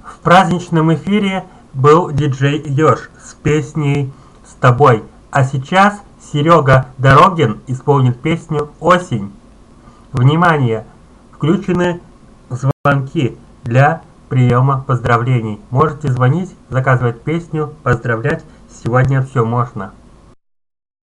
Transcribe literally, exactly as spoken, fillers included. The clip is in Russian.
В праздничном эфире был диджей Ёж с песней «С тобой». А сейчас Серега Дорогин исполнит песню «Осень». Внимание! Включены звонки для приема поздравлений. Можете звонить, заказывать песню, поздравлять. Сегодня все можно.